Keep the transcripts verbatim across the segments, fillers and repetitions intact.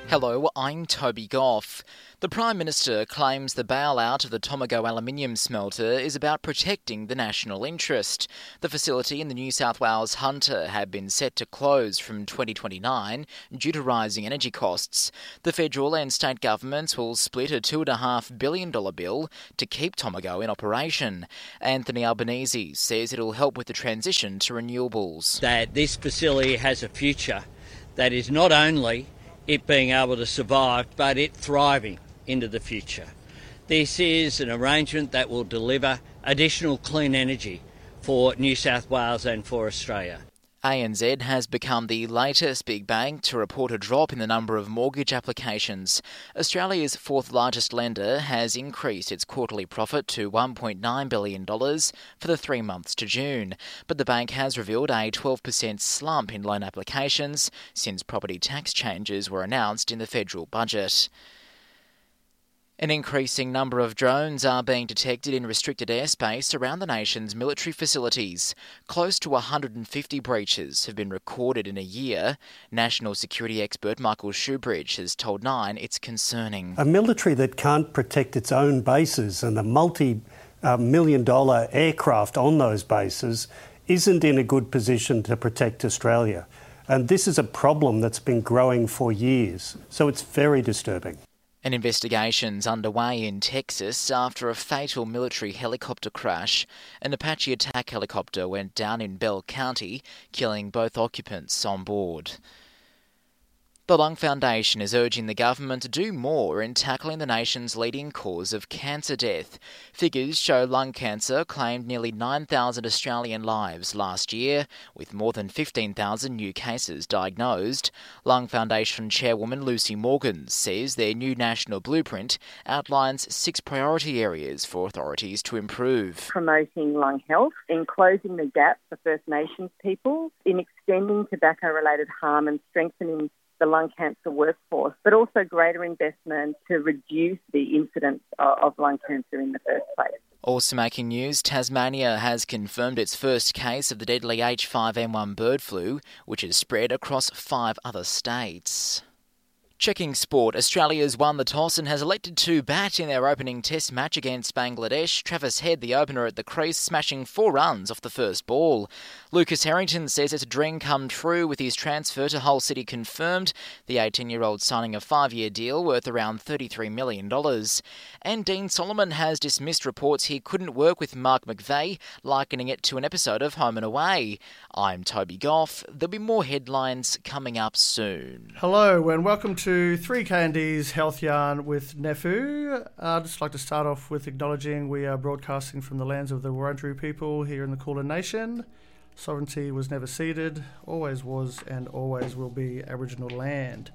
Hello, I'm Toby Goff. The Prime Minister claims the bailout of the Tomago aluminium smelter is about protecting the national interest. The facility in the New South Wales Hunter had been set to close from twenty twenty-nine due to rising energy costs. The federal and state governments will split a two point five billion dollars bill to keep Tomago in operation. Anthony Albanese says it'll help with the transition to renewables. That this facility has a future that is not only it being able to survive, but it thriving into the future. This is an arrangement that will deliver additional clean energy for New South Wales and for Australia. A N Z has become the latest big bank to report a drop in the number of mortgage applications. Australia's fourth largest lender has increased its quarterly profit to one point nine billion dollars for the three months to June. But the bank has revealed a twelve percent slump in loan applications since property tax changes were announced in the federal budget. An increasing number of drones are being detected in restricted airspace around the nation's military facilities. Close to one hundred fifty breaches have been recorded in a year. National security expert Michael Shoebridge has told Nine it's concerning. A military that can't protect its own bases and the multi-million dollar aircraft on those bases isn't in a good position to protect Australia. And this is a problem that's been growing for years. So it's very disturbing. An investigation's underway in Texas after a fatal military helicopter crash. An Apache attack helicopter went down in Bell County, killing both occupants on board. The Lung Foundation is urging the government to do more in tackling the nation's leading cause of cancer death. Figures show lung cancer claimed nearly nine thousand Australian lives last year, with more than fifteen thousand new cases diagnosed. Lung Foundation chairwoman Lucy Morgan says their new national blueprint outlines six priority areas for authorities to improve. Promoting lung health, in closing the gap for First Nations people, in extending tobacco-related harm and strengthening the lung cancer workforce, but also greater investment to reduce the incidence of lung cancer in the first place. Also making news, Tasmania has confirmed its first case of the deadly H five N one bird flu, which has spread across five other states. Checking sport, Australia's won the toss and has elected to bat in their opening test match against Bangladesh. Travis Head, the opener at the crease, smashing four runs off the first ball. Lucas Harrington says it's a dream come true with his transfer to Hull City confirmed, the eighteen-year-old signing a five-year deal worth around thirty-three million dollars. And Dean Solomon has dismissed reports he couldn't work with Mark McVeigh, likening it to an episode of Home and Away. I'm Toby Goff. There'll be more headlines coming up soon. Hello and welcome to To three K and D's Health Yarn with Nefu. I'd just like to start off with acknowledging we are broadcasting from the lands of the Wurundjeri people here in the Kulin Nation. Sovereignty was never ceded, always was and always will be Aboriginal land.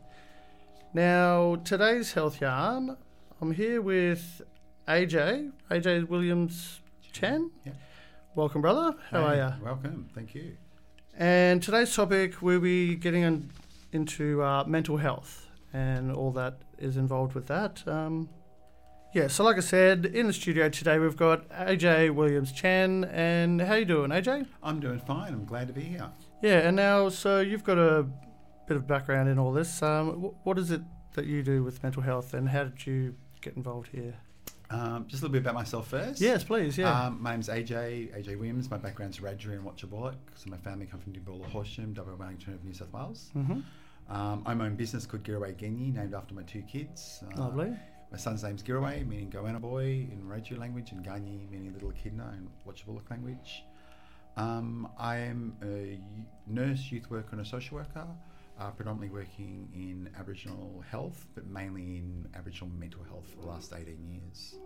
Now, today's Health Yarn, I'm here with A J, A J Williams Chen. Yeah. Welcome, brother. How hey, are you? Welcome, thank you. And today's topic, we'll be getting on, into uh, mental health and all that is involved with that. Um, yeah, so like I said, in the studio today we've got A J Williams Chen. And how you doing, A J? I'm doing fine. I'm glad to be here. Yeah, and now, so you've got a bit of background in all this. Um, wh- what is it that you do with mental health and how did you get involved here? Um, just a little bit about myself first. Yes, please, yeah. Um, my name's A J, A J Williams. My background's Wiradjuri and Watchabolik. So my family come from Dimbulla Horsham, W A Wellington of New South Wales. Mm-hmm. Um, I own my own business called Giraway Genyi, named after my two kids. Uh, Lovely. My son's name's Giraway, meaning goanna boy in Wiradjuri language, and Ganyi, meaning little echidna in Watchabolik language. Um, I am a nurse, youth worker and a social worker, uh, predominantly working in Aboriginal health, but mainly in Aboriginal mental health for the last eighteen years.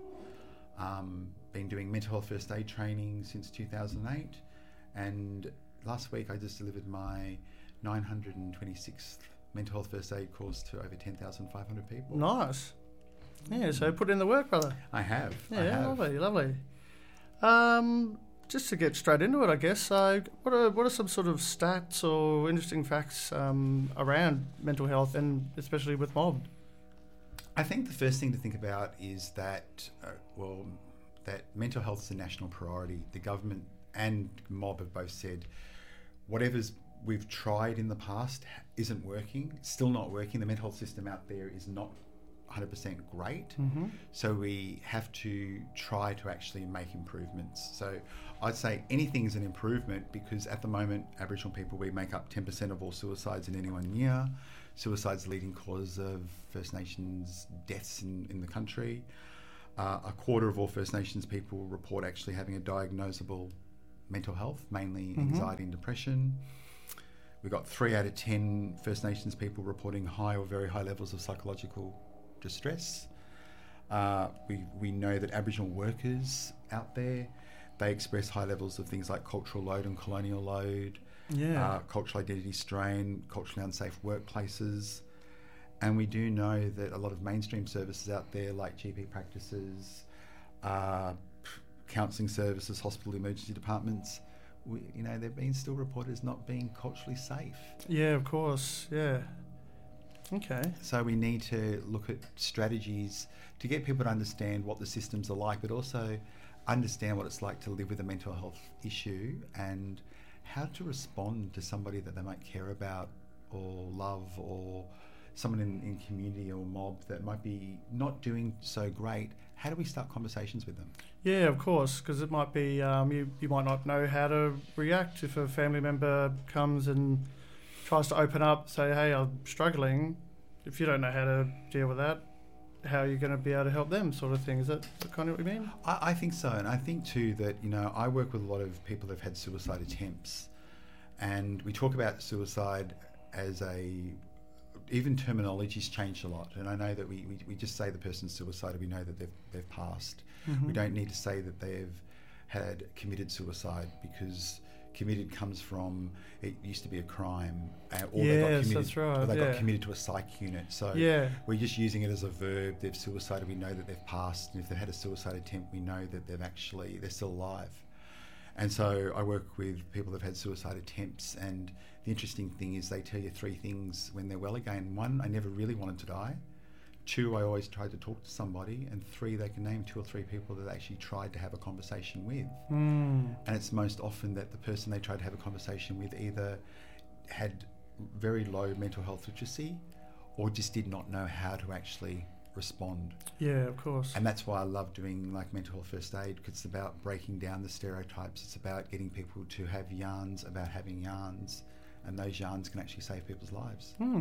Um, been doing mental health first aid training since two thousand eight, and last week I just delivered my nine hundred twenty-sixth mental health first aid course to over ten thousand five hundred people. Nice. Yeah, so put in the work, brother. I have. Yeah, I have. lovely, lovely. Um, just to get straight into it, I guess, uh, what are what are some sort of stats or interesting facts um, around mental health and especially with mob? I think the first thing to think about is that, uh, well, that mental health is a national priority. The government and mob have both said whatever's we've tried in the past isn't working, still not working. The mental health system out there is not one hundred percent great. Mm-hmm. So we have to try to actually make improvements. So I'd say anything is an improvement, because at the moment, Aboriginal people, we make up ten percent of all suicides in any one year. Suicide's the leading cause of First Nations deaths in, in the country. Uh, a quarter of all First Nations people report actually having a diagnosable mental health, mainly Mm-hmm. anxiety and depression. We've got three out of ten First Nations people reporting high or very high levels of psychological distress. Uh, we, we know that Aboriginal workers out there, they express high levels of things like cultural load and colonial load, Yeah. uh, cultural identity strain, culturally unsafe workplaces. And we do know that a lot of mainstream services out there, like G P practices, uh, counselling services, hospital emergency departments, we, you know, they've been still reported as not being culturally safe. Yeah, of course. Yeah. Okay. So we need to look at strategies to get people to understand what the systems are like, but also understand what it's like to live with a mental health issue and how to respond to somebody that they might care about or love, or someone in, in community or mob that might be not doing so great. How do we start conversations with them? Yeah, of course, because it might be um, you. You might not know how to react if a family member comes and tries to open up, say, "Hey, I'm struggling." If you don't know how to deal with that, how are you going to be able to help them, sort of thing? Is that kind of what you mean? I, I think so, and I think too that, you know, I work with a lot of people who've had suicide attempts, and we talk about suicide as a, even terminology's changed a lot, and I know that we, we, we just say the person's suicidal, we know that they've they've passed. Mm-hmm. We don't need to say that they've had committed suicide, because committed comes from, it used to be a crime, uh, or they got Yes, committed, that's right, or they yeah. got committed to a psych unit. So Yeah. we're just using it as a verb. They've suicided, we know that they've passed, and if they've had a suicide attempt, we know that they've actually, they're still alive. And so I work with people that have had suicide attempts, and the interesting thing is they tell you three things when they're well again. One, I never really wanted to die. Two, I always tried to talk to somebody. And three, they can name two or three people that they actually tried to have a conversation with. Mm. And it's most often that the person they tried to have a conversation with either had very low mental health literacy or just did not know how to actually respond. Yeah, of course. And that's why I love doing like mental health first aid, because it's about breaking down the stereotypes. It's about getting people to have yarns about having yarns, and those yarns can actually save people's lives. Hmm.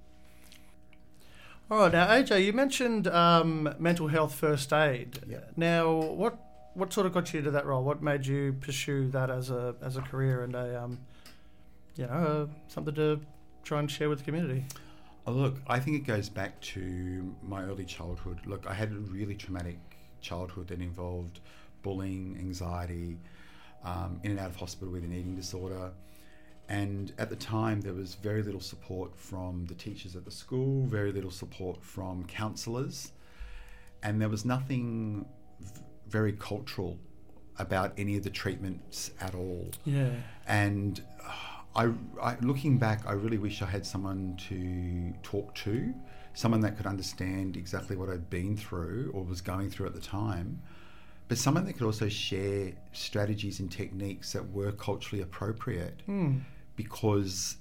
All right, now A J, you mentioned um, mental health first aid. Yeah. Now, what what sort of got you to that role? What made you pursue that as a as a career and a um, you know, uh, something to try and share with the community? Oh, look, I think it goes back to my early childhood. Look, I had a really traumatic childhood that involved bullying, anxiety, um, in and out of hospital with an eating disorder. And at the time, there was very little support from the teachers at the school, very little support from counsellors, and there was nothing v- very cultural about any of the treatments at all. Yeah. And I, I, looking back, I really wish I had someone to talk to, someone that could understand exactly what I'd been through or was going through at the time, but someone that could also share strategies and techniques that were culturally appropriate. Mm. Because,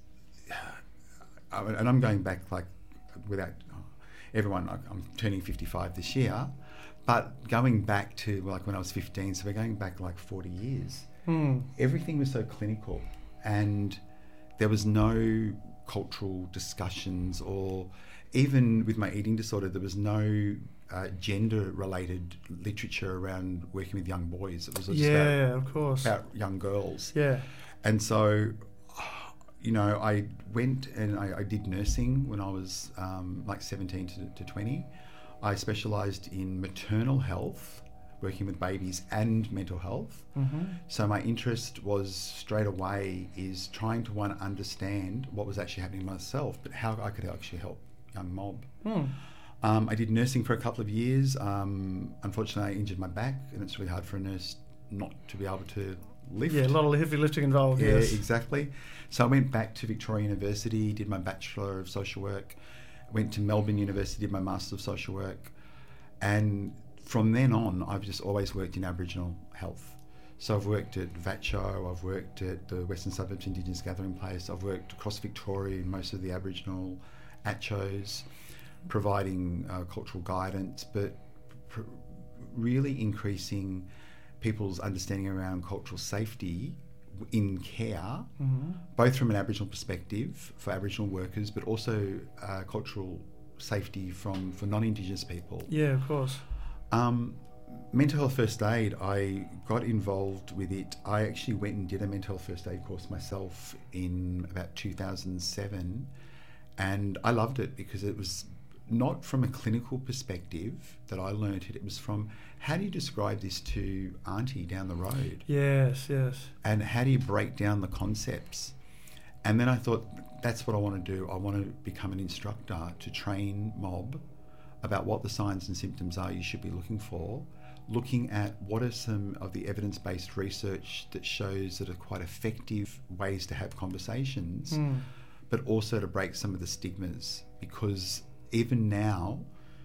and I'm going back like without everyone, I'm turning fifty-five this year, but going back to like when I was fifteen, so we're going back like forty years, Mm. everything was so clinical, and there was no cultural discussions, or even with my eating disorder, there was no uh, gender-related literature around working with young boys. It was just Yeah, about, of course. about young girls. Yeah. And so, you know, I went and I, I did nursing when I was um, like seventeen to, to twenty. I specialised in maternal health, working with babies, and mental health. Mm-hmm. So my interest was straight away is trying to, one, understand what was actually happening to myself, but how I could actually help young mob. Mm. Um, I did nursing for a couple of years. Um, unfortunately, I injured my back, and it's really hard for a nurse not to be able to lift. Yeah, a lot of heavy lifting involved. Yeah, Yes. exactly. So I went back to Victoria University, did my Bachelor of Social Work, went to Melbourne University, did my Master of Social Work, and from then on, I've just always worked in Aboriginal health. So I've worked at VATCHO, I've worked at the Western Suburbs Indigenous Gathering Place, I've worked across Victoria in most of the Aboriginal A T C Os, providing uh, cultural guidance, but pr- really increasing people's understanding around cultural safety in care, mm-hmm. both from an Aboriginal perspective for Aboriginal workers, but also uh, cultural safety from for non-Indigenous people. Yeah, of course. Um, mental health first aid, I got involved with it. I actually went and did a mental health first aid course myself in about two thousand seven, and I loved it because it was not from a clinical perspective that I learnt it. It was from, how do you describe this to auntie down the road? Yes, yes. And how do you break down the concepts? And then I thought, that's what I want to do. I want to become an instructor to train mob about what the signs and symptoms are you should be looking for, looking at what are some of the evidence-based research that shows that are quite effective ways to have conversations, mm. but also to break some of the stigmas. Because even now,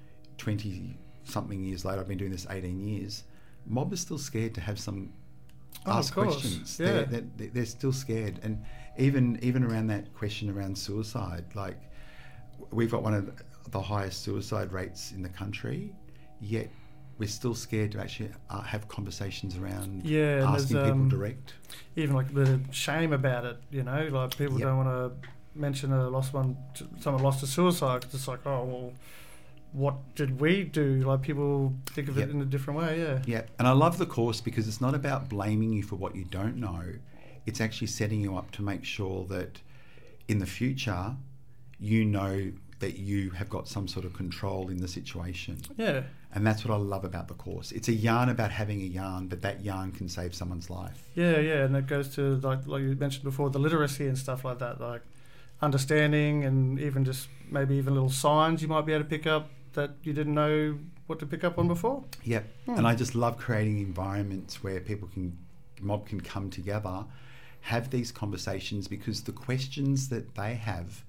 twenty-something years later, I've been doing this eighteen years, mob is still scared to have some oh, ask questions. Yeah. They're, they're, they're still scared. And even even around that question around suicide, like we've got one of the highest suicide rates in the country, yet we're still scared to actually uh, have conversations around yeah, asking people um, direct. Even like a bit of shame about it, you know, like people yep. don't want to mention a lost one, someone lost to suicide, because it's like, oh, well, what did we do? Like, people think of yep. it in a different way, yeah. Yeah, and I love the course because it's not about blaming you for what you don't know. It's actually setting you up to make sure that in the future you know that you have got some sort of control in the situation. Yeah. And that's what I love about the course. It's a yarn about having a yarn, but that yarn can save someone's life. Yeah, yeah, and it goes to, like, like you mentioned before, the literacy and stuff like that, like understanding, and even just maybe even little signs you might be able to pick up that you didn't know what to pick up on before. Yep. Hmm. And I just love creating environments where people can, mob can come together, have these conversations, because the questions that they have,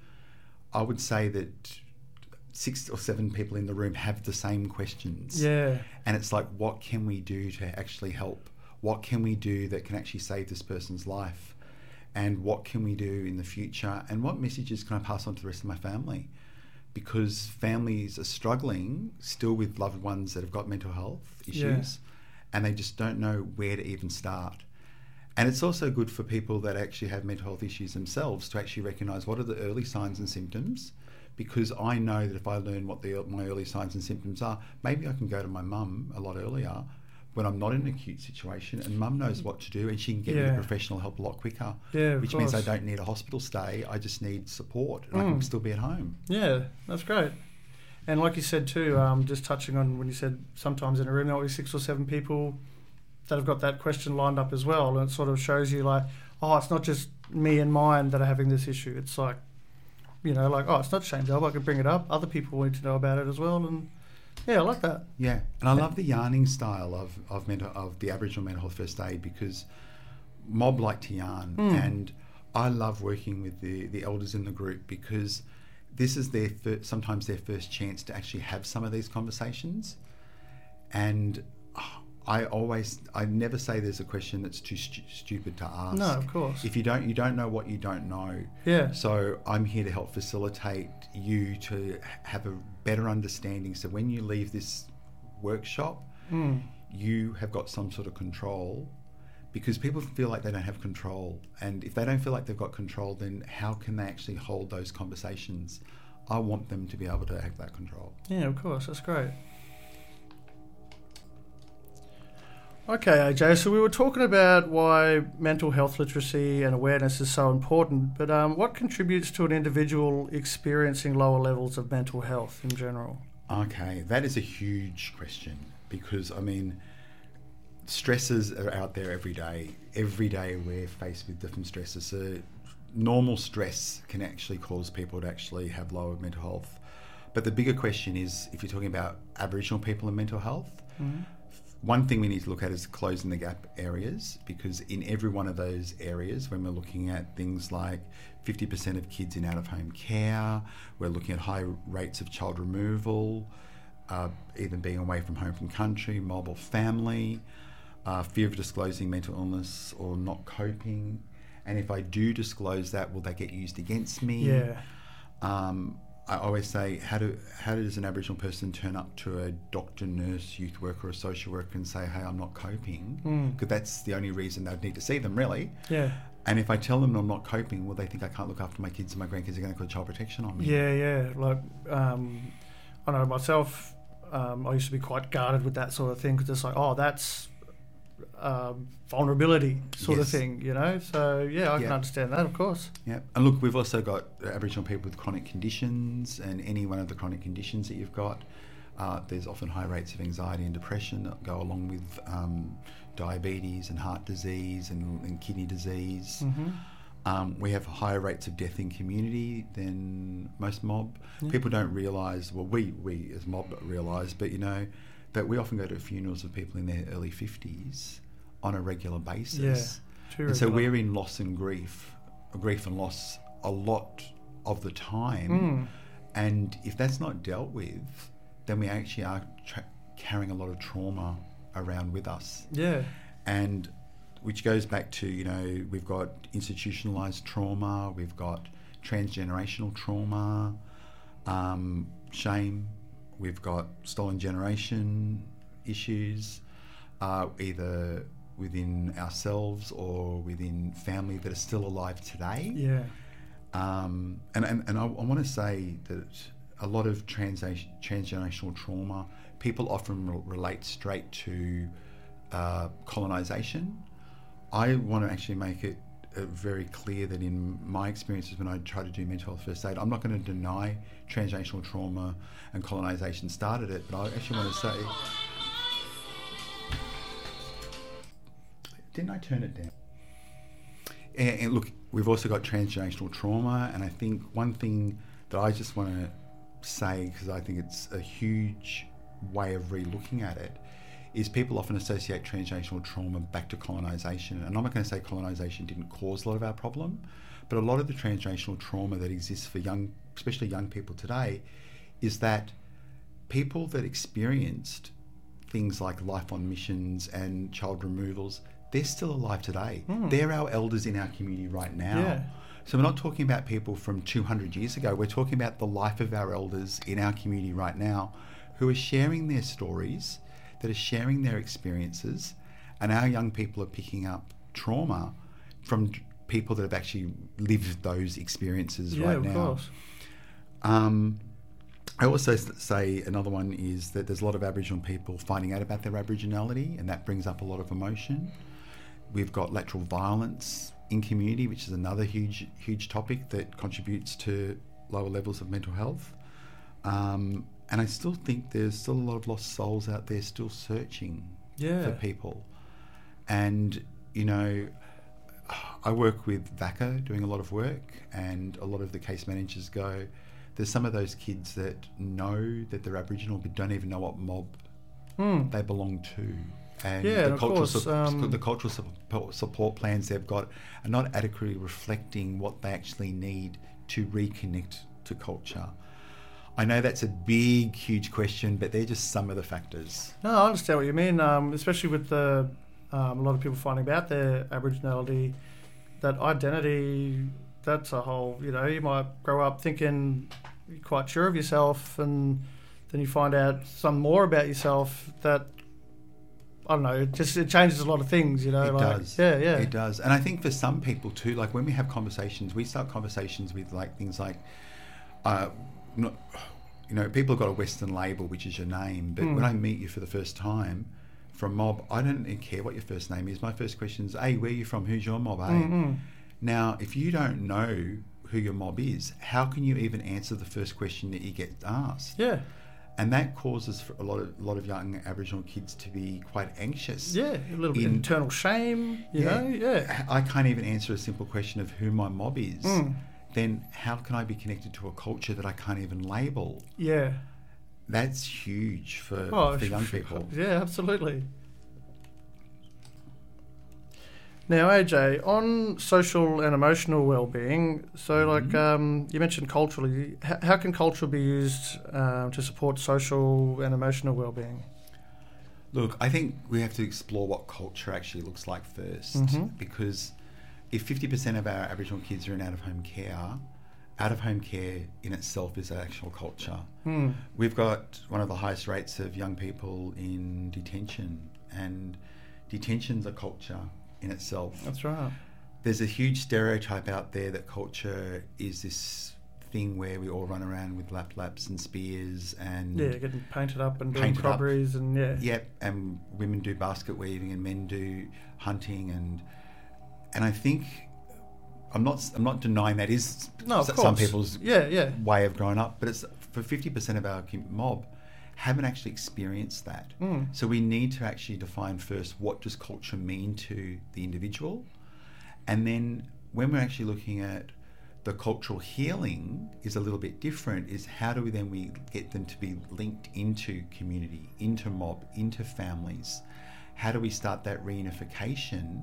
I would say that six or seven people in the room have the same questions. Yeah. And it's like, what can we do to actually help? What can we do that can actually save this person's life? And what can we do in the future? And what messages can I pass on to the rest of my family? Because families are struggling still with loved ones that have got mental health issues, yeah. and they just don't know where to even start. And it's also good for people that actually have mental health issues themselves to actually recognise what are the early signs and symptoms, because I know that if I learn what the, my early signs and symptoms are, maybe I can go to my mum a lot earlier when I'm not in an acute situation, and mum knows what to do and she can get yeah. me professional help a lot quicker, yeah, which course. means I don't need a hospital stay, I just need support and mm. I can still be at home. Yeah, that's great. And like you said too, um, just touching on when you said sometimes in a room there will be six or seven people that have got that question lined up as well, and it sort of shows you like, oh, it's not just me and mine that are having this issue. It's like, you know, like, oh, it's not Shane's job, I can bring it up. Other people need to know about it as well, and yeah, I like that. Yeah, and I love the yarning style of of, mental, of the Aboriginal mental health first aid, because mob like to yarn, mm. and I love working with the, the elders in the group, because this is their fir- sometimes their first chance to actually have some of these conversations. And I always, I never say there's a question that's too stu- stupid to ask. No, of course. If you don't, you don't know what you don't know. Yeah. So I'm here to help facilitate you to have a better understanding. So when you leave this workshop, mm. you have got some sort of control, because people feel like they don't have control. And if they don't feel like they've got control, then how can they actually hold those conversations? I want them to be able to have that control. Yeah, of course. That's great. Okay, A J, so we were talking about why mental health literacy and awareness is so important, but um, what contributes to an individual experiencing lower levels of mental health in general? Okay, that is a huge question, because, I mean, stresses are out there every day. Every day we're faced with different stresses. So normal stress can actually cause people to actually have lower mental health. But the bigger question is, if you're talking about Aboriginal people and mental health, mm-hmm. one thing we need to look at is closing the gap areas, because in every one of those areas, when we're looking at things like fifty percent of kids in out-of-home care, we're looking at high rates of child removal, uh, even being away from home from country, mobile family, uh, fear of disclosing mental illness or not coping. And if I do disclose that, will that get used against me? Yeah. Um, I always say, how do how does an Aboriginal person turn up to a doctor, nurse, youth worker or social worker and say, hey, I'm not coping? Because mm. that's the only reason they'd need to see them, really. Yeah. And if I tell them I'm not coping, will they think I can't look after my kids and my grandkids are going to call child protection on me? Yeah, yeah. Like, um, I know myself, um, I used to be quite guarded with that sort of thing because it's like, oh, that's um, vulnerability sort yes. of thing, you know? So, yeah, I yeah. can understand that, of course. Yeah. And look, we've also got Aboriginal people with chronic conditions, and any one of the chronic conditions that you've got, uh, there's often high rates of anxiety and depression that go along with um, diabetes and heart disease and, and kidney disease. Mm-hmm. Um, we have higher rates of death in community than most mob. Yeah. People don't realise, well, we, we as mob realise, but, you know, that we often go to funerals of people in their early fifties on a regular basis. Yeah, true. And so we're in loss and grief, grief and loss a lot of the time. Mm. And if that's not dealt with, then we actually are tra- carrying a lot of trauma around with us. Yeah. And which goes back to, you know, we've got institutionalised trauma, we've got transgenerational trauma, um, shame, we've got stolen generation issues, uh, either within ourselves or within family that are still alive today. Yeah. Um, and, and, and I, I want to say that a lot of trans- transgenerational trauma, people often re- relate straight to uh, colonisation. I want to actually make it uh, very clear that in my experiences when I try to do mental health first aid, I'm not going to deny transgenerational trauma and colonisation started it, but I actually want to say... Didn't I turn it down? And, and look, we've also got transgenerational trauma, and I think one thing that I just want to say, because I think it's a huge way of re-looking at it, is people often associate transgenerational trauma back to colonisation. And I'm not going to say colonisation didn't cause a lot of our problem, but a lot of the transgenerational trauma that exists for young, especially young people today, is that people that experienced things like life on missions and child removals, they're still alive today. Mm. They're our elders in our community right now. Yeah. So we're not talking about people from two hundred years ago. We're talking about the life of our elders in our community right now who are sharing their stories, that are sharing their experiences, and our young people are picking up trauma from people that have actually lived those experiences yeah, right of now. Course. Um, I also say another one is that there's a lot of Aboriginal people finding out about their Aboriginality, and that brings up a lot of emotion. We've got lateral violence in community, which is another huge, huge topic that contributes to lower levels of mental health. Um, and I still think there's still a lot of lost souls out there still searching yeah. for people. And, you know, I work with V A C A doing a lot of work, and a lot of the case managers go, there's some of those kids that know that they're Aboriginal but don't even know what mob mm. they belong to. And yeah, the, and cultural of course, su- um, the cultural support, support plans they've got are not adequately reflecting what they actually need to reconnect to culture. I know that's a big, huge question, but they're just some of the factors. No, I understand what you mean, um, especially with the um, a lot of people finding out their Aboriginality, that identity, that's a whole, you know, you might grow up thinking you're quite sure of yourself, and then you find out some more about yourself that, I don't know, it just it changes a lot of things, you know. It like, does. Yeah, yeah. It does. And I think for some people too, like when we have conversations, we start conversations with like things like, uh, not, you know, people have got a Western label, which is your name, but mm. when I meet you for the first time from mob, I don't care what your first name is. My first question is, hey, where are you from? Who's your mob, eh? Mm-hmm. Now, if you don't know who your mob is, how can you even answer the first question that you get asked? Yeah. And that causes for a lot of a lot of young Aboriginal kids to be quite anxious. Yeah, a little bit of internal shame, you yeah, know. Yeah. I can't even answer a simple question of who my mob is. Mm. Then how can I be connected to a culture that I can't even label? Yeah. That's huge for, oh, for young people. Yeah, absolutely. Now, A J, on social and emotional well-being, so mm-hmm. like um, you mentioned culturally, h- how can culture be used um, to support social and emotional well-being? Look, I think we have to explore what culture actually looks like first, mm-hmm. because if fifty percent of our Aboriginal kids are in out-of-home care, out-of-home care in itself is an actual culture. Mm. We've got one of the highest rates of young people in detention, and detention's a culture in itself. That's right. There's a huge stereotype out there that culture is this thing where we all run around with lap laps and spears and yeah, getting painted up and doing painted up. robberies and yeah, Yep, and women do basket weaving and men do hunting, and and I think I'm not I'm not denying that is no, of s- course. some people's yeah, yeah. way of growing up, but it's for fifty percent of our com- mob haven't actually experienced that. Mm. So we need to actually define first what does culture mean to the individual, and then when we're actually looking at the cultural healing is a little bit different, is how do we then we get them to be linked into community, into mob, into families? How do we start that reunification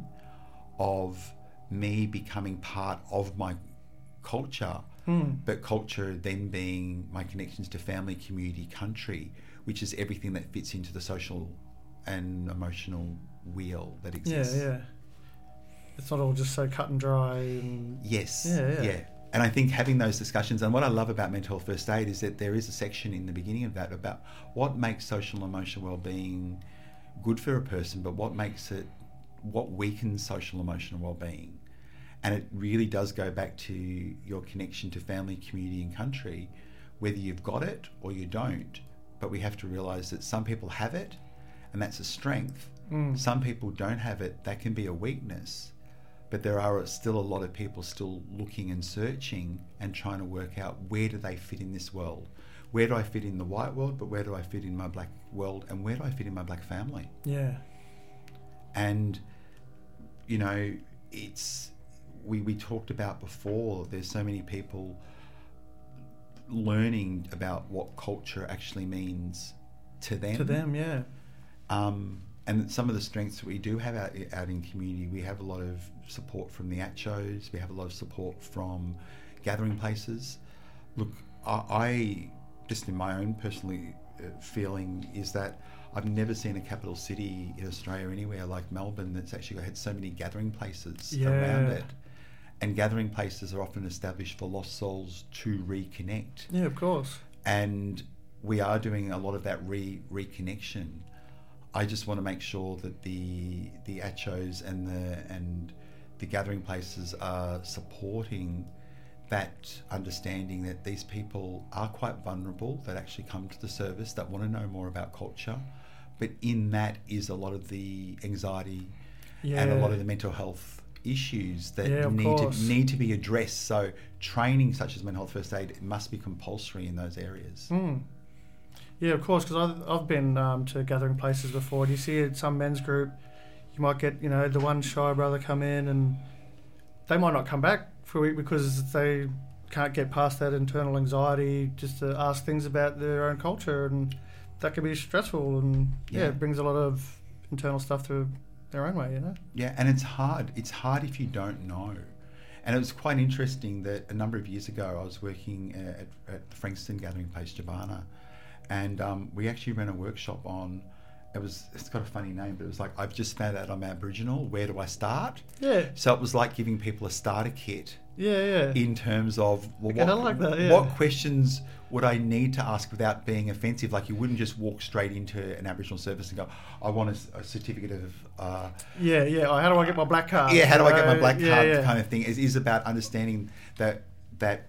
of me becoming part of my culture, mm. but culture then being my connections to family, community, country, which is everything that fits into the social and emotional wheel that exists. Yeah, yeah. It's not all just so cut and dry. And Yes. Yeah, yeah. yeah. And I think having those discussions, and what I love about mental health first aid is that there is a section in the beginning of that about what makes social and emotional well-being good for a person, but what makes it, what weakens social emotional well-being. And it really does go back to your connection to family, community and country, whether you've got it or you don't. But we have to realise that some people have it and that's a strength. Mm. Some people don't have it, that can be a weakness. But there are still a lot of people still looking and searching and trying to work out where do they fit in this world? Where do I fit in the white world, but where do I fit in my black world, and where do I fit in my black family? Yeah. And, you know, it's, we, we talked about before, there's so many people learning about what culture actually means to them. To them, yeah. Um, and some of the strengths that we do have out, out in community, we have a lot of support from the A C C Os, we have a lot of support from gathering places. Look, I, I just in my own personally uh, feeling is that I've never seen a capital city in Australia anywhere like Melbourne that's actually had so many gathering places Yeah. around it. And gathering places are often established for lost souls to reconnect. Yeah, of course. And we are doing a lot of that re reconnection. I just want to make sure that the the A C C Os and the and the gathering places are supporting that understanding that these people are quite vulnerable, that actually come to the service, that want to know more about culture. But in that is a lot of the anxiety Yeah. and a lot of the mental health issues that Yeah, of need to course. need to be addressed. So training such as mental health first aid must be compulsory in those areas. Mm. Yeah, of course, because I've, I've been um, to gathering places before. And you see at some men's group, you might get, you know, the one shy brother come in and they might not come back for a week because they can't get past that internal anxiety just to ask things about their own culture, and that can be stressful, and yeah, Yeah. it brings a lot of internal stuff to their own way, you know? Yeah, and it's hard. It's hard if you don't know. And it was quite interesting that a number of years ago I was working at, at the Frankston Gathering Place, Jabana, and um, we actually ran a workshop on, it was, it's got a funny name, but it was like, I've just found out I'm Aboriginal, where do I start? Yeah, So it was like giving people a starter kit yeah, yeah. in terms of, well, Okay, what, I like that, yeah. what questions would I need to ask without being offensive? Like you wouldn't just walk straight into an Aboriginal service and go, I want a, a certificate of... Uh, Yeah, yeah. Oh, how do I get my black card? yeah, how do I get my Uh, black yeah, card yeah. kind of thing. It is about understanding that that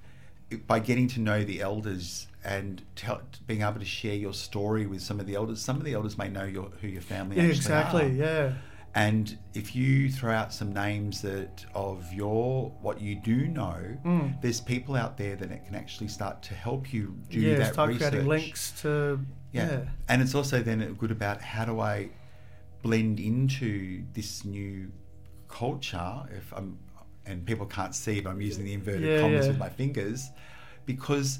by getting to know the elders and tell, being able to share your story with some of the elders. Some of the elders may know your, who your family Yeah, actually exactly. are. Yeah. And if you throw out some names that of your what you do know, Mm. there's people out there that can actually start to help you do yeah, that start research. creating links to Yeah. yeah. And it's also then good about how do I blend into this new culture, if I'm, and people can't see, but I'm using the inverted Yeah, commas yeah. with my fingers, because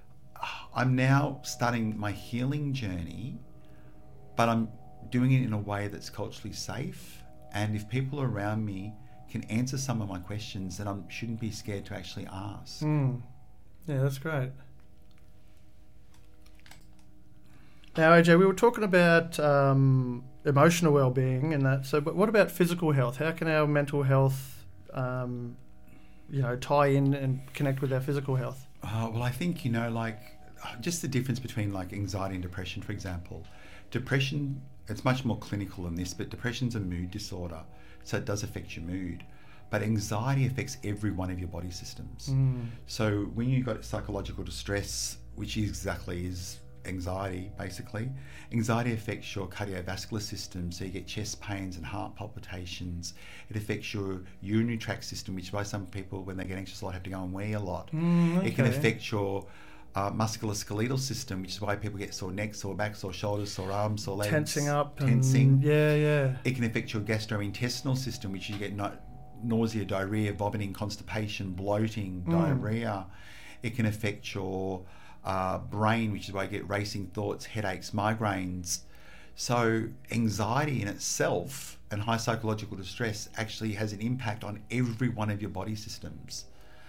I'm now starting my healing journey, but I'm doing it in a way that's culturally safe. And if people around me can answer some of my questions, then I shouldn't be scared to actually ask. Mm. Yeah, that's great. Now, A J, we were talking about um, emotional well-being and that. So, but what about physical health? How can our mental health, um, you know, tie in and connect with our physical health? Uh, well, I think, you know, like just the difference between like anxiety and depression, for example. Depression, it's much more clinical than this, but depression's a mood disorder, so it does affect your mood. But anxiety affects every one of your body systems. Mm. So when you've got psychological distress, which exactly is anxiety, basically, anxiety affects your cardiovascular system, so you get chest pains and heart palpitations. It affects your urinary tract system, which is why some people, when they get anxious a lot, have to go and wee a lot. Mm, okay. It can affect your uh, musculoskeletal system, which is why people get sore necks, sore backs, sore shoulders, sore arms, sore legs. Tensing up. Tensing. And, yeah, yeah. It can affect your gastrointestinal system, which you get no, nausea, diarrhea, vomiting, constipation, bloating, Mm. diarrhea. It can affect your uh, brain, which is why you get racing thoughts, headaches, migraines. So anxiety in itself and high psychological distress actually has an impact on every one of your body systems.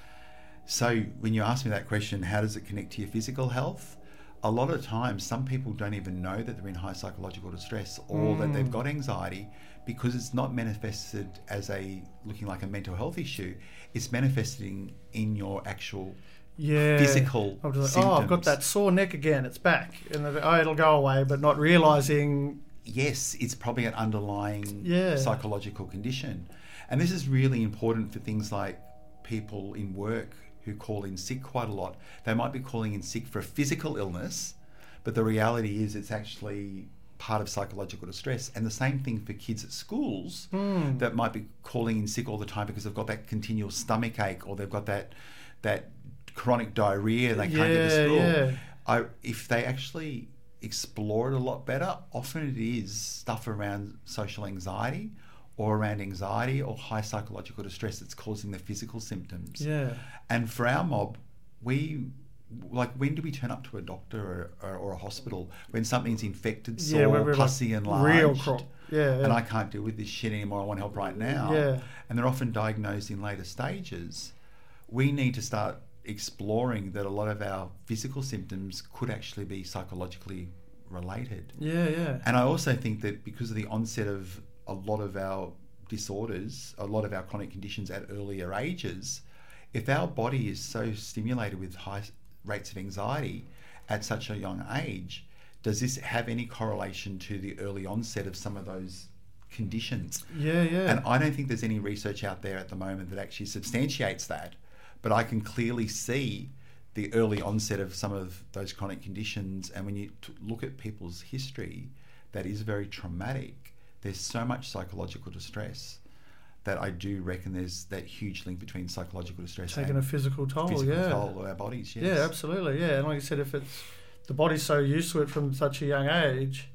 So when you ask me that question, how does it connect to your physical health? A lot of times, some people don't even know that they're in high psychological distress or Mm. that they've got anxiety, because it's not manifested as a looking like a mental health issue. It's manifesting in your actual Yeah. physical I'm just symptoms. like, oh, I've got that sore neck again. It's back, and then, oh, it'll go away, but not realizing. Yes, it's probably an underlying Yeah. psychological condition. And this is really important for things like people in work who call in sick quite a lot. They might be calling in sick for a physical illness, but the reality is it's actually part of psychological distress. And the same thing for kids at schools Mm. that might be calling in sick all the time because they've got that continual stomach ache, or they've got that that chronic diarrhea, they can't get to Yeah, school. yeah. I, if they actually explore it a lot better, often it is stuff around social anxiety or around anxiety or high psychological distress that's causing the physical symptoms. Yeah. And for our mob, we, like, when do we turn up to a doctor or, or, or a hospital? When something's infected, sore, Yeah, when we're, like, pussy, enlarged. real crop. Yeah, yeah. And I can't deal with this shit anymore, I want help right now. Yeah. And they're often diagnosed in later stages. We need to start exploring that a lot of our physical symptoms could actually be psychologically related. Yeah, yeah. And I also think that because of the onset of a lot of our disorders, a lot of our chronic conditions at earlier ages, if our body is so stimulated with high rates of anxiety at such a young age, does this have any correlation to the early onset of some of those conditions? Yeah, yeah. And I don't think there's any research out there at the moment that actually substantiates that, but I can clearly see the early onset of some of those chronic conditions. And when you t- look at people's history, that is very traumatic. There's so much psychological distress that I do reckon there's that huge link between psychological distress Taking and a physical toll, physical yeah. toll of our bodies. Yes. Yeah, absolutely, yeah. And like you said, if it's the body's so used to it from such a young age,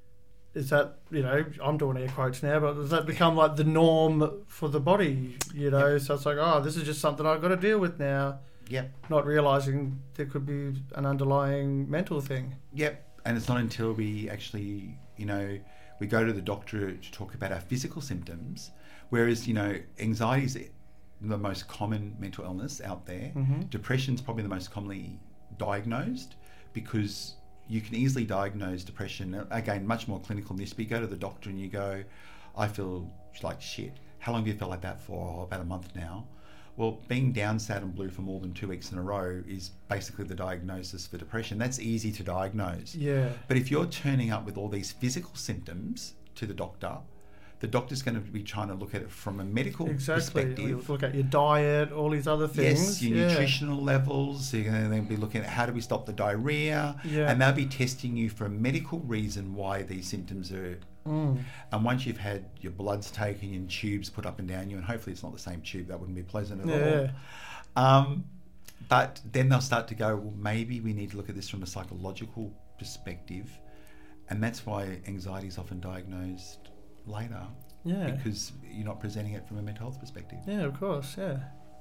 is that, you know, I'm doing air quotes now, but does that become like the norm for the body, you know? Yep. So it's like, oh, this is just something I've got to deal with now. Yep. Not realising there could be an underlying mental thing. Yep. And it's not until we actually, you know, we go to the doctor to talk about our physical symptoms, whereas, you know, anxiety is the most common mental illness out there. Mm-hmm. Depression is probably the most commonly diagnosed, because you can easily diagnose depression, again, much more clinical than this, but you go to the doctor and you go, I feel like shit. How long have you felt like that for? Oh, about a month now. Well, being down, sad and blue for more than two weeks in a row is basically the diagnosis for depression. That's easy to diagnose. Yeah. But if you're turning up with all these physical symptoms to the doctor, the doctor's going to be trying to look at it from a medical exactly. perspective. You look at your diet, all these other things. Yes, your yeah. nutritional levels. You're going to then be looking at how do we stop the diarrhea. Yeah. And they'll be testing you for a medical reason why these symptoms are. Mm. And once you've had your bloods taken and tubes put up and down you, and hopefully it's not the same tube, that wouldn't be pleasant at yeah. all. Um, but then they'll start to go, well, maybe we need to look at this from a psychological perspective. And that's why anxiety is often diagnosed later. Yeah. Because you're not presenting it from a mental health perspective. Yeah, of course, yeah.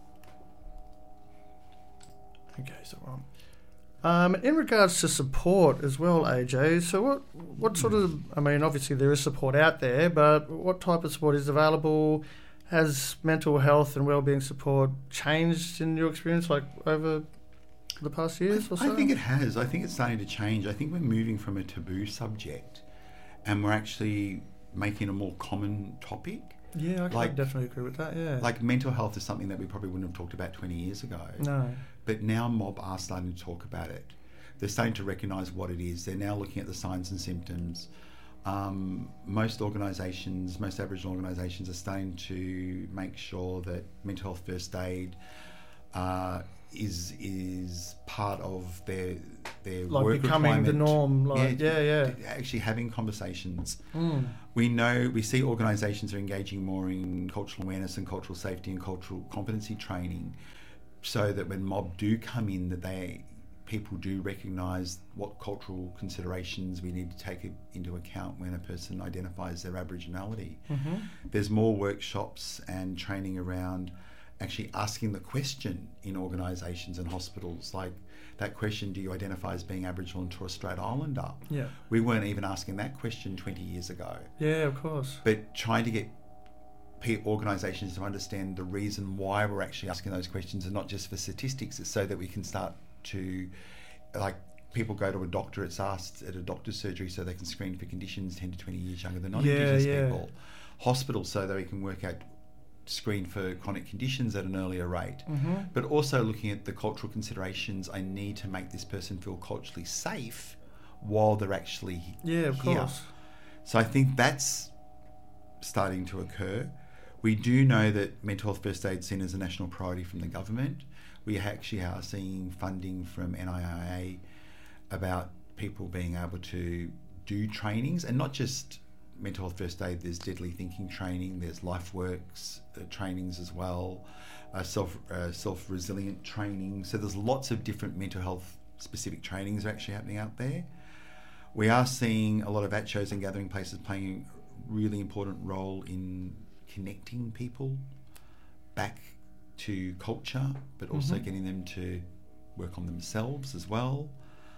Okay, so um, um, in regards to support as well, A J, so what what sort of, I mean, obviously there is support out there, but what type of support is available? Has mental health and wellbeing support changed in your experience, like over the past years I, or so? I think it has. I think it's starting to change. I think we're moving from a taboo subject and we're actually making a more common topic. Yeah, I can like, definitely agree with that, yeah. Like mental health is something that we probably wouldn't have talked about twenty years ago. No. But now mob are starting to talk about it. They're starting to recognise what it is. They're now looking at the signs and symptoms. Um, most organisations, most Aboriginal organisations are starting to make sure that mental health first aid uh, is is part of their their like work becoming requirement. the norm. Like, yeah, yeah. yeah. Actually having conversations. Mm. We know, we see organisations are engaging more in cultural awareness and cultural safety and cultural competency training, so that when mob do come in, that they people do recognise what cultural considerations we need to take into account when a person identifies their Aboriginality. Mm-hmm. There's more workshops and training around actually asking the question in organisations and hospitals, like that question, do you identify as being Aboriginal and Torres Strait Islander? Yeah. We weren't even asking that question twenty years ago. Yeah, of course. But trying to get organisations to understand the reason why we're actually asking those questions and not just for statistics, it's so that we can start to, like, people go to a doctor, it's asked at a doctor's surgery so they can screen for conditions ten to twenty years younger than non-Indigenous yeah, yeah. people. Hospitals so that we can work out, screen for chronic conditions at an earlier rate. Mm-hmm. But also looking at the cultural considerations, I need to make this person feel culturally safe while they're actually yeah, of here. course. So I think that's starting to occur. We do know that mental health first aid is seen as a national priority from the government. We actually are seeing funding from N I I A about people being able to do trainings, and not just mental health first aid. There's deadly thinking training, there's LifeWorks uh, trainings as well, uh, self uh, self resilient training. So there's lots of different mental health specific trainings are actually happening out there. We are seeing a lot of at shows and gathering places playing a really important role in connecting people back to culture, but also Mm-hmm. getting them to work on themselves as well.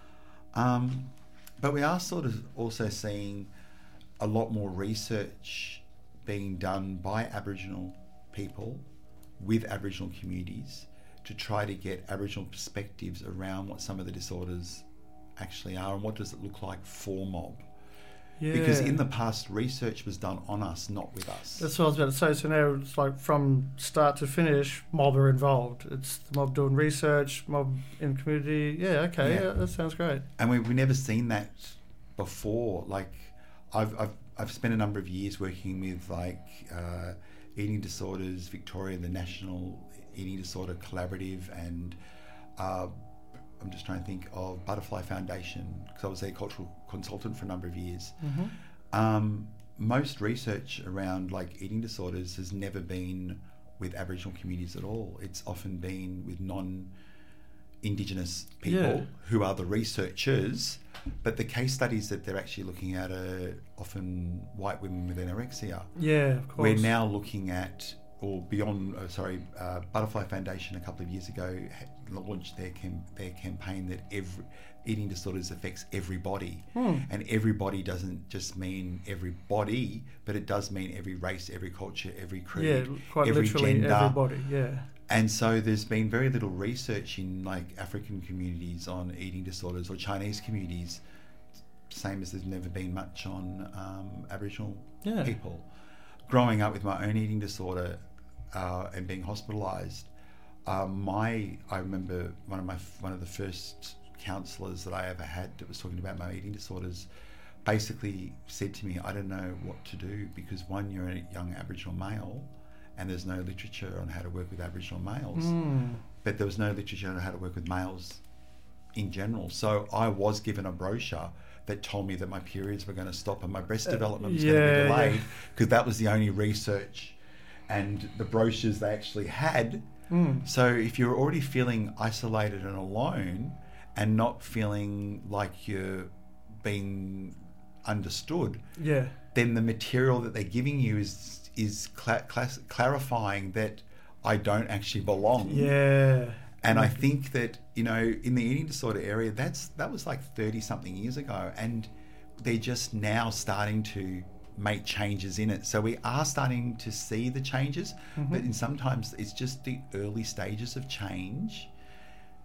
Um, but we are sort of also seeing a lot more research being done by Aboriginal people with Aboriginal communities to try to get Aboriginal perspectives around what some of the disorders actually are and what does it look like for mob. Yeah. Because in the past, research was done on us, not with us. That's what I was about to say. So now it's like from start to finish, mob are involved. It's the mob doing research, mob in community. Yeah, okay, Yeah. yeah, that sounds great. And we've never seen that before. Like, I've I've I've spent a number of years working with like uh, Eating Disorders Victoria, the National Eating Disorder Collaborative, and uh, I'm just trying to think of Butterfly Foundation, because I was their cultural consultant for a number of years. Mm-hmm. Um, most research around like eating disorders has never been with Aboriginal communities at all. It's often been with non-Indigenous people Yeah. who are the researchers, but the case studies that they're actually looking at are often white women with anorexia. Yeah, of course. We're now looking at, or beyond, uh, sorry, uh, Butterfly Foundation a couple of years ago ha- launched their cam- their campaign that every eating disorders affects everybody. Hmm. And everybody doesn't just mean everybody, but it does mean every race, every culture, every creed, Yeah, quite every literally gender. everybody, yeah. And so there's been very little research in like African communities on eating disorders, or Chinese communities, same as there's never been much on um, Aboriginal Yeah. people. Growing up with my own eating disorder uh, and being hospitalised, uh, my I remember one of my one of the first counsellors that I ever had that was talking about my eating disorders basically said to me, I don't know what to do, because one, you're a young Aboriginal male and there's no literature on how to work with Aboriginal males, Mm. but there was no literature on how to work with males in general. So I was given a brochure that told me that my periods were going to stop and my breast development was going to yeah, be delayed, yeah. because that was the only research and the brochures they actually had. Mm. So if you're already feeling isolated and alone and not feeling like you're being understood, Yeah. then the material that they're giving you is is cla- class- clarifying that I don't actually belong. Yeah. And I think that, you know, in the eating disorder area, that's that was like thirty something years ago, and they're just now starting to make changes in it. So we are starting to see the changes, Mm-hmm. but in sometimes it's just the early stages of change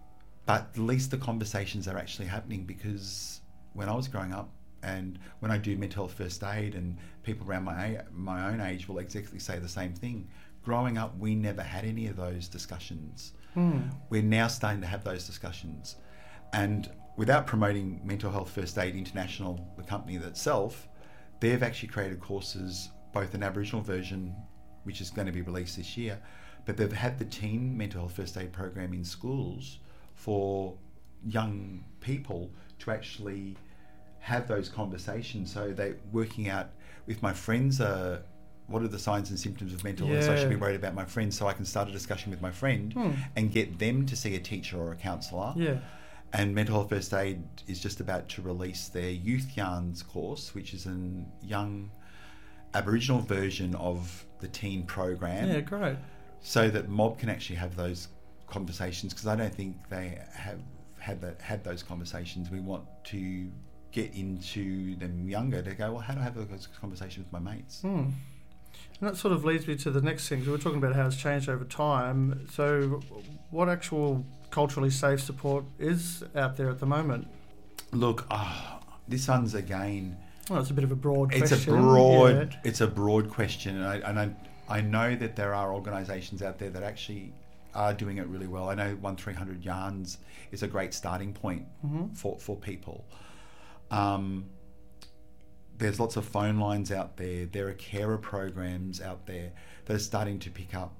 but at least the conversations are actually happening, because when I was growing up, and when I do mental health first aid, and people around my my own age will exactly say the same thing. Growing up, we never had any of those discussions. Mm. We're now starting to have those discussions. And without promoting Mental Health First Aid International, the company itself, they've actually created courses, both an Aboriginal version, which is going to be released this year, but they've had the teen mental health first aid program in schools for young people to actually have those conversations. So they're working out with my friends, uh, what are the signs and symptoms of mental illness? Yeah. I should be worried about my friends, so I can start a discussion with my friend hmm. and get them to see a teacher or a counsellor. Yeah. And Mental Health First Aid is just about to release their Youth Yarns course, which is a young Aboriginal version of the teen program. Yeah, great. So that mob can actually have those conversations, because I don't think they have had that had those conversations. We want to get into them younger to go, well, how do I have those conversations with my mates? Hmm. And that sort of leads me to the next thing. So we're talking about how it's changed over time. So what actual culturally safe support is out there at the moment? Look, oh, this one's again... Well, it's a bit of a broad it's question. A broad, yeah. It's a broad question. And, I, and I, I know that there are organisations out there that actually are doing it really well. I know one three hundred Yarns is a great starting point mm-hmm. for, for people. Um, there's lots of phone lines out there. There are carer programs out there that are starting to pick up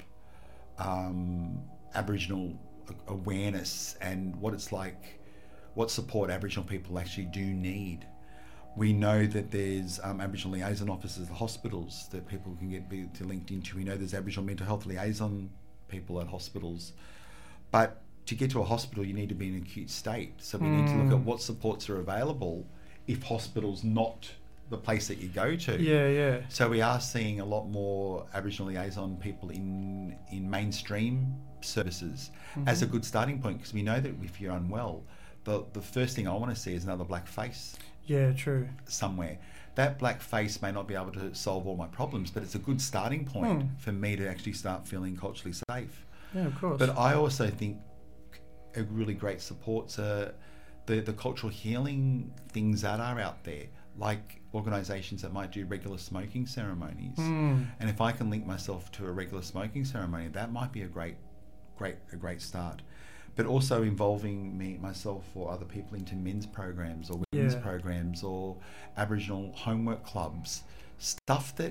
um, Aboriginal awareness and what it's like, what support Aboriginal people actually do need. We know that there's um, Aboriginal liaison officers at hospitals that people can get be, to linked into. We know there's Aboriginal mental health liaison people at hospitals. But to get to a hospital, you need to be in an acute state. So we mm. need to look at what supports are available if hospital's not the place that you go to. Yeah, yeah. So we are seeing a lot more Aboriginal liaison people in in mainstream services mm-hmm. as a good starting point, because we know that if you're unwell, the the first thing I want to see is another black face. Yeah, true. Somewhere. That black face may not be able to solve all my problems, but it's a good starting point hmm. for me to actually start feeling culturally safe. Yeah, of course. But I also think a really great support's uh, the, the cultural healing things that are out there, like organisations that might do regular smoking ceremonies. Mm. And if I can link myself to a regular smoking ceremony, that might be a great, great, a great start. But also involving me, myself, or other people into men's programs or women's yeah. programs or Aboriginal homework clubs, stuff that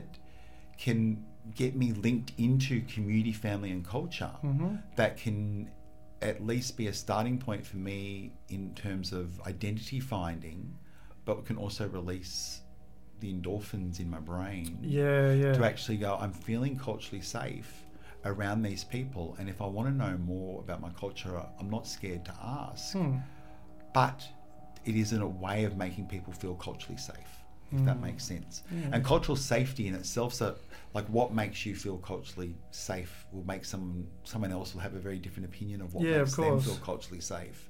can get me linked into community, family and culture mm-hmm. that can at least be a starting point for me in terms of identity finding, but can also release the endorphins in my brain yeah, yeah. to actually go, I'm feeling culturally safe around these people, and if I want to know more about my culture, I'm not scared to ask. Hmm. But it isn't a way of making people feel culturally safe, if mm. that makes sense. Yeah. And cultural safety in itself, so like what makes you feel culturally safe will make some someone else will have a very different opinion of what yeah, makes of them course. feel culturally safe.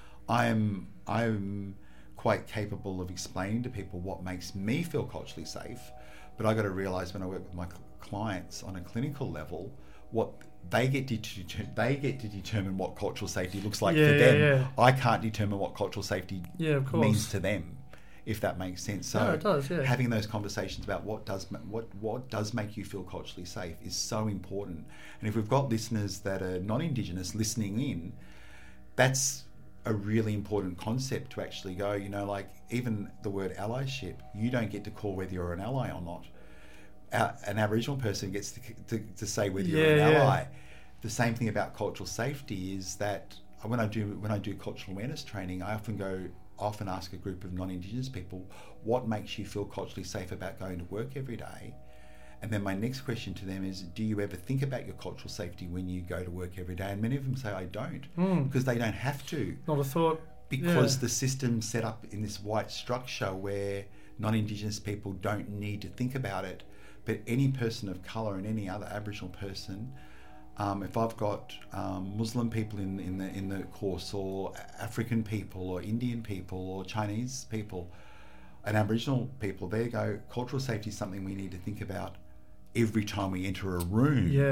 I'm I'm quite capable of explaining to people what makes me feel culturally safe, but I got to realise when I work with my cl- clients on a clinical level, what they get to det- they get to determine what cultural safety looks like yeah, for them. Yeah, yeah. I can't determine what cultural safety yeah, of course. means to them, if that makes sense. So no, it does, yeah. having those conversations about what does ma- what what does make you feel culturally safe is so important. And if we've got listeners that are non-Indigenous listening in, that's a really important concept to actually go, you know, like even the word allyship, you don't get to call whether you're an ally or not. Uh, an Aboriginal person gets to, to, to say whether you're yeah, an ally. yeah. The same thing about cultural safety is that when I do when I do cultural awareness training, I often go, often ask a group of non-Indigenous people, what makes you feel culturally safe about going to work every day? And then my next question to them is, do you ever think about your cultural safety when you go to work every day? And many of them say, I don't, mm. because they don't have to. Not a thought. Because yeah. the system's set up in this white structure where non-Indigenous people don't need to think about it. But any person of colour and any other Aboriginal person, um, if I've got um, Muslim people in, in the in the course, or African people, or Indian people, or Chinese people, and Aboriginal people, they go, cultural safety is something we need to think about every time we enter a room. Yeah.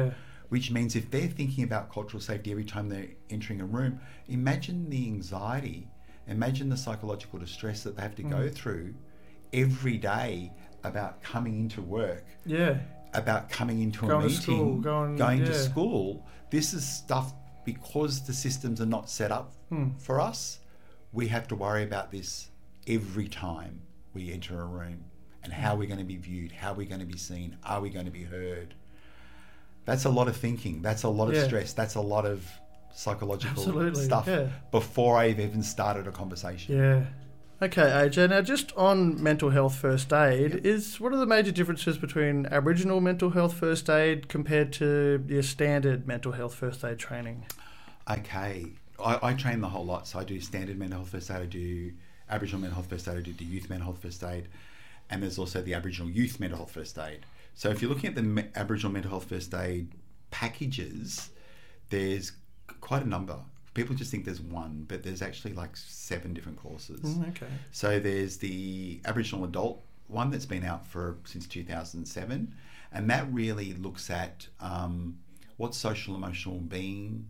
which means if they're thinking about cultural safety every time they're entering a room, imagine the anxiety, imagine the psychological distress that they have to mm. go through every day about coming into work, yeah, about coming into going a meeting, to school, going, going yeah. to school. This is stuff, because the systems are not set up hmm. for us, we have to worry about this every time we enter a room, and how we're going to be viewed, how we're going to be seen, are we going to be heard. That's a lot of thinking, that's a lot of yeah. stress, that's a lot of psychological Absolutely, stuff yeah. before I've even started a conversation. Yeah. Okay, A J. Now, just on mental health first aid, yep. is what are the major differences between Aboriginal mental health first aid compared to your standard mental health first aid training? Okay, I, I train the whole lot. So I do standard mental health first aid, I do Aboriginal mental health first aid, I do the youth mental health first aid, and there's also the Aboriginal youth mental health first aid. So if you're looking at the me- Aboriginal mental health first aid packages, there's quite a number. People just think there's one, but there's actually like seven different courses. Mm, okay. So there's the Aboriginal adult one that's been out for since two thousand seven, and that really looks at um, what social emotional being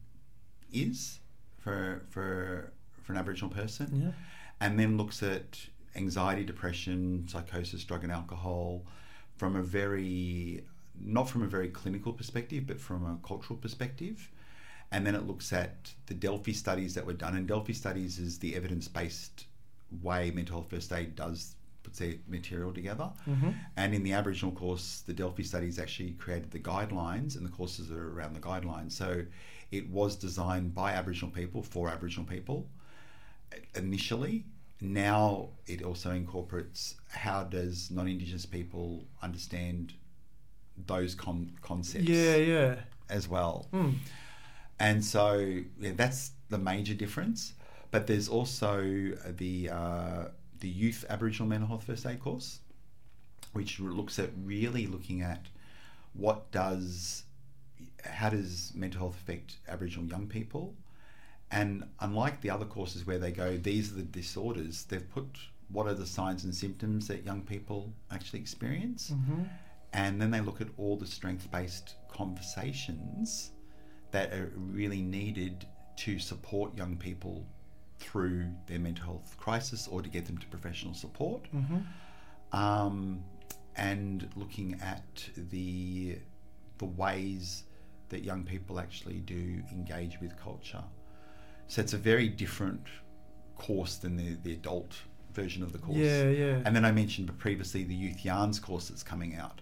is for for for an Aboriginal person, yeah. and then looks at anxiety, depression, psychosis, drug and alcohol from a very not from a very clinical perspective, but from a cultural perspective. And then it looks at the Delphi studies that were done. And Delphi studies is the evidence-based way mental health first aid does put their material together. Mm-hmm. And in the Aboriginal course, the Delphi studies actually created the guidelines, and the courses are around the guidelines. So it was designed by Aboriginal people for Aboriginal people initially. Now it also incorporates how does non-Indigenous people understand those con- concepts yeah, yeah. as well. Mm. And so yeah, that's the major difference. But there's also the uh, the youth Aboriginal mental health first aid course, which looks at really looking at what does, how does mental health affect Aboriginal young people. And unlike the other courses where they go, these are the disorders, they've put what are the signs and symptoms that young people actually experience. Mm-hmm. And then they look at all the strength-based conversations that are really needed to support young people through their mental health crisis or to get them to professional support. Mm-hmm. Um, and looking at the the ways that young people actually do engage with culture. So it's a very different course than the, the adult version of the course. Yeah, yeah. And then I mentioned previously the Youth Yarns course that's coming out.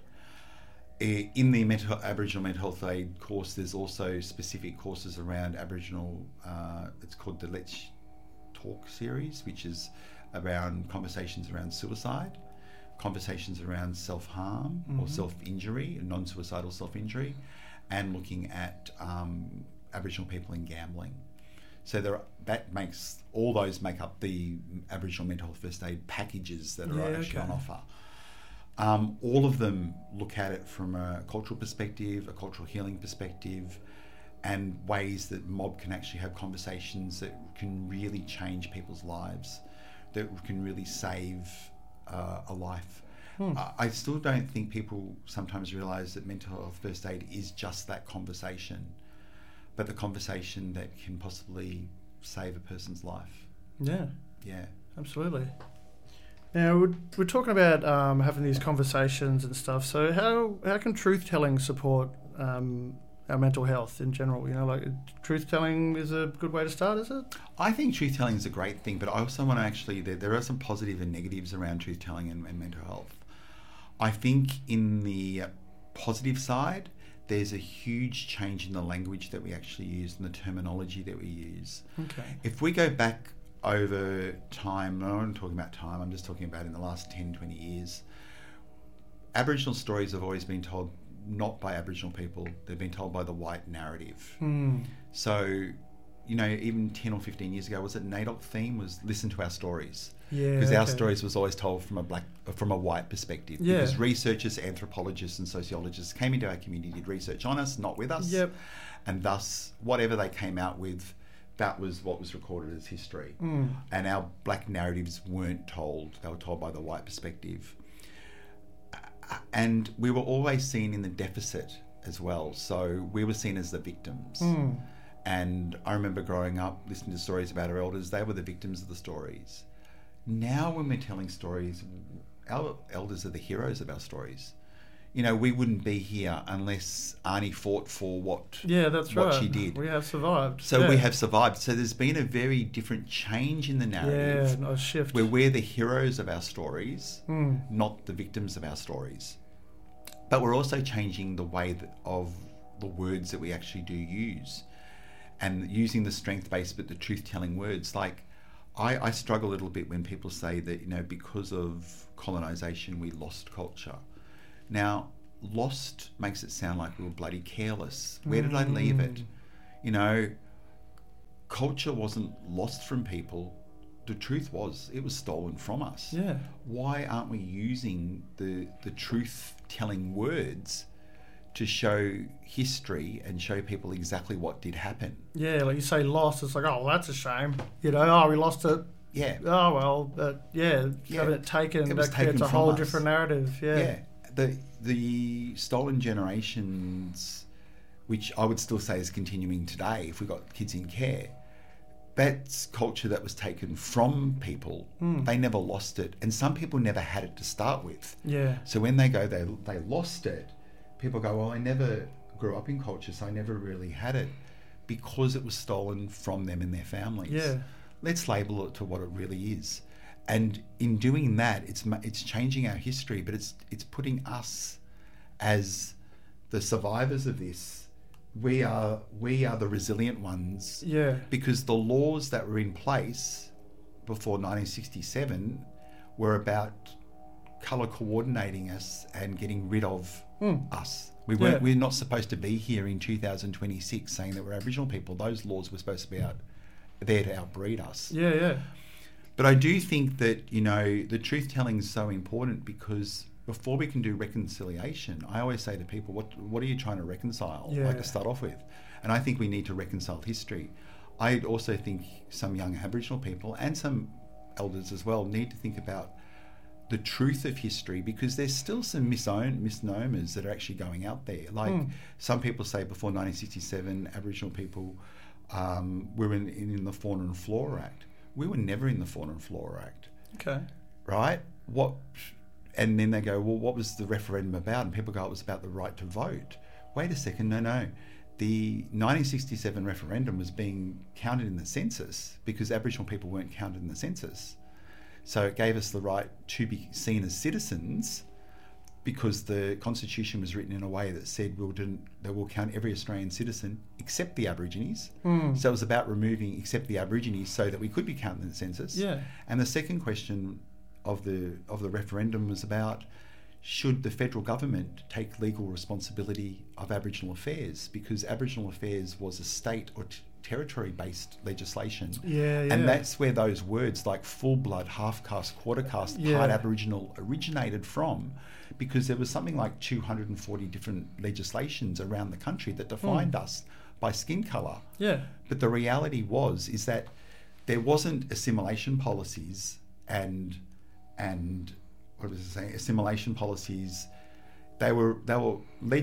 In the mental, Aboriginal mental health aid course, there's also specific courses around Aboriginal, uh, it's called the Let's Talk series, which is around conversations around suicide, conversations around self-harm mm-hmm. or self-injury, non-suicidal self-injury, and looking at um, Aboriginal people in gambling. So there are, that makes, all those make up the Aboriginal mental health first aid packages that are yeah, actually okay. on offer. Um, all of them look at it from a cultural perspective, a cultural healing perspective, and ways that mob can actually have conversations that can really change people's lives, that can really save uh, a life. Hmm. I, I still don't think people sometimes realise that mental health first aid is just that conversation, but the conversation that can possibly save a person's life. Yeah. Yeah. Absolutely. Now, we're, we're talking about um, having these conversations and stuff. So how how can truth-telling support um, our mental health in general? You know, like truth-telling is a good way to start, is it? I think truth-telling is a great thing, but I also want to actually, there, there are some positive and negatives around truth-telling and, and mental health. I think in the positive side, there's a huge change in the language that we actually use and the terminology that we use. Okay. If we go back over time, I'm not talking about time, I'm just talking about in the last ten, twenty years, Aboriginal stories have always been told not by Aboriginal people, they've been told by the white narrative. Mm. So, you know, even ten or fifteen years ago, was it N A D O C theme was listen to our stories? Yeah. Because our okay. stories was always told from a black, from a white perspective. Yeah. Because researchers, anthropologists and sociologists came into our community, did research on us, not with us. Yep. And thus, whatever they came out with, that was what was recorded as history. Mm. And our black narratives weren't told. They were told by the white perspective. And we were always seen in the deficit as well. So we were seen as the victims. Mm. And I remember growing up, listening to stories about our elders, they were the victims of the stories. Now when we're telling stories, our elders are the heroes of our stories. You know, we wouldn't be here unless Arnie fought for what, yeah, that's what right. she did. We have survived. So yeah. we have survived. So there's been a very different change in the narrative. Yeah, a shift. Where we're the heroes of our stories, mm. not the victims of our stories. But we're also changing the way that, of the words that we actually do use, and using the strength-based but the truth-telling words. Like, I, I struggle a little bit when people say that, you know, because of colonisation we lost culture. Now, lost makes it sound like we were bloody careless. Where did I leave it? You know, culture wasn't lost from people. The truth was, it was stolen from us. Yeah. Why aren't we using the the truth-telling words to show history and show people exactly what did happen? Yeah, like you say lost, it's like, oh, well, that's a shame. You know, oh, we lost it. Yeah. Oh, well, but yeah, Yeah. having it taken, It was that creates taken a from whole us. different narrative. Yeah. Yeah. The the stolen generations, which I would still say is continuing today if we've got kids in care, that's culture that was taken from people. Mm. They never lost it. And some people never had it to start with. Yeah. So when they go, they they lost it, people go, well, I never grew up in culture, so I never really had it, because it was stolen from them and their families. Yeah. Let's label it to what it really is. And in doing that, it's ma- it's changing our history, but it's it's putting us as the survivors of this. We are we are the resilient ones. Yeah. Because the laws that were in place before nineteen sixty-seven were about colour coordinating us and getting rid of Mm. us. We weren't. Yeah. We're not supposed to be here in two thousand twenty-six saying that we're Aboriginal people. Those laws were supposed to be out there to outbreed us. Yeah, yeah. But I do think that, you know, the truth telling is so important, because before we can do reconciliation, I always say to people, what what are you trying to reconcile? Yeah. Like to start off with. And I think we need to reconcile history. I also think some young Aboriginal people and some elders as well need to think about the truth of history, because there's still some misown, misnomers that are actually going out there. Like Mm. some people say before nineteen sixty-seven, Aboriginal people um, were in, in the Fauna and Flora Act. We were never in the Fauna and Flora Act. Okay. Right? What? And then they go, well, what was the referendum about? And people go, it was about the right to vote. Wait a second, no, no. The nineteen sixty-seven referendum was being counted in the census because Aboriginal people weren't counted in the census. So it gave us the right to be seen as citizens, because the Constitution was written in a way that said we'll do, that we'll count every Australian citizen except the Aborigines. Mm. So it was about removing except the Aborigines so that we could be counted in the census. Yeah. And the second question of the of the referendum was about, should the federal government take legal responsibility of Aboriginal affairs, because Aboriginal affairs was a state or t- territory-based legislation. Yeah, yeah. And that's where those words like full blood, half caste, quarter caste, Yeah. part Aboriginal originated from, because there was something like two hundred forty different legislations around the country that defined Mm. us by skin colour. Yeah. But the reality was is that there wasn't assimilation policies and and what was it saying? Assimilation policies. They were they were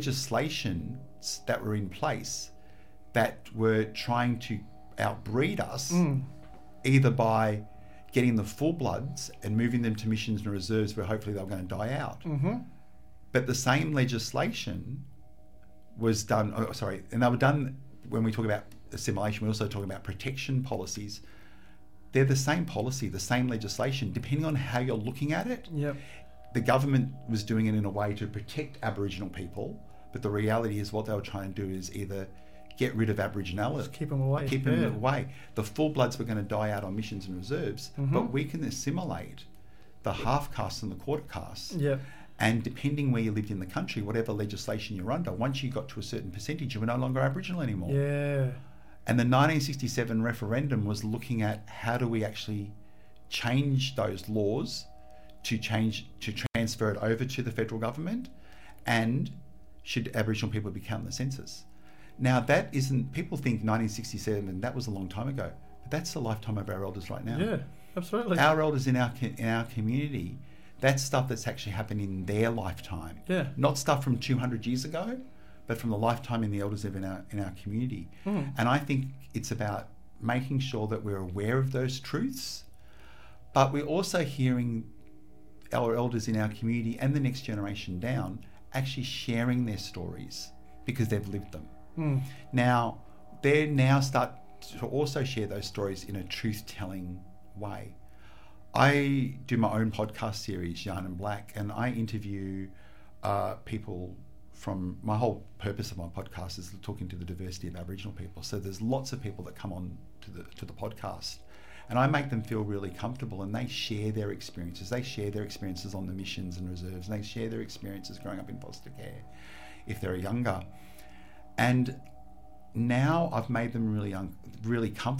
legislations that were in place that were trying to outbreed us, Mm. either by getting the full bloods and moving them to missions and reserves where hopefully they were going to die out. Mm-hmm. But the same legislation was done, oh, sorry, and they were done when we talk about assimilation, we also talk about protection policies. They're the same policy, the same legislation, depending on how you're looking at it. Yep. The government was doing it in a way to protect Aboriginal people, but the reality is what they were trying to do is either get rid of Aboriginality, Just keep them away. keep them yeah. away. The full bloods were going to die out on missions and reserves, Mhm. but we can assimilate the half castes and the quarter castes. Yep. And depending where you lived in the country, whatever legislation you're under, once you got to a certain percentage, you were no longer Aboriginal anymore. Yeah. And the nineteen sixty-seven referendum was looking at how do we actually change those laws to change to transfer it over to the federal government, and should Aboriginal people be counted in the census? Now that isn't, people think nineteen sixty-seven, that was a long time ago, but that's the lifetime of our elders right now. Yeah. Absolutely. Our elders in our co- in our community, that's stuff that's actually happened in their lifetime. Yeah. Not stuff from two hundred years ago, but from the lifetime in the elders in our in our community. Mm. And I think it's about making sure that we're aware of those truths, but we're also hearing our elders in our community and the next generation down actually sharing their stories because they've lived them. Mm. Now, they now start to also share those stories in a truth-telling way. I do my own podcast series, Yarn and Black, and I interview uh, people from, my whole purpose of my podcast is talking to the diversity of Aboriginal people. So there's lots of people that come on to the to the podcast, and I make them feel really comfortable, and they share their experiences. They share their experiences on the missions and reserves, and they share their experiences growing up in foster care if they're younger. And now I've made them really un- really comfortable